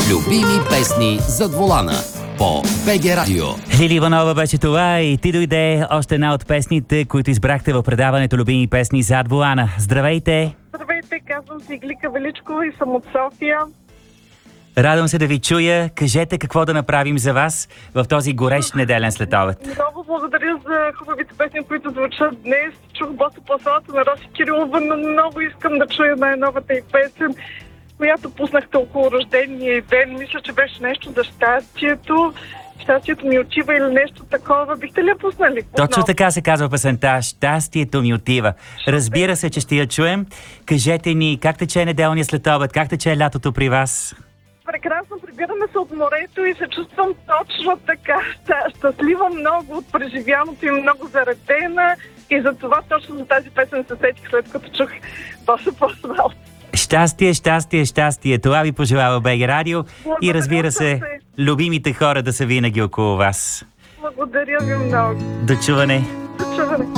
Любими песни зад волана по БГ Радио. Лили Иванова беше това и ти дойде още една от песните, които избрахте в предаването Любими песни зад волана. Здравейте! Здравейте, казвам се Иглика Величкова и съм от София. Радвам се да ви чуя. Кажете какво да направим за вас в този горещ неделен следобед. Много благодаря за хубавите песни, които звучат днес. Чух Босо Пасалата на Роси Кирилова, но много искам да чуя най-новата и песен, която пуснахте около рождения ден. Мисля, че беше нещо за щастието. Щастието ми отива или нещо такова. Бихте ли я пуснали? Точно така се казва песента. Щастието ми отива. Разбира се, че ще я чуем. Кажете ни, как тече неделния следобед? Как тече лятото при вас? Прекрасно, прибираме се от морето и се чувствам точно така. Щастлива много от преживяното и много заредена. И за това точно за тази песен се сетих, след като чух Босо Пасалата. Щастие, щастие, щастие. Това ви пожелава БГ Радио. И разбира се, се. любимите хора да са винаги около вас. Благодаря ви много. До чуване! До чуване.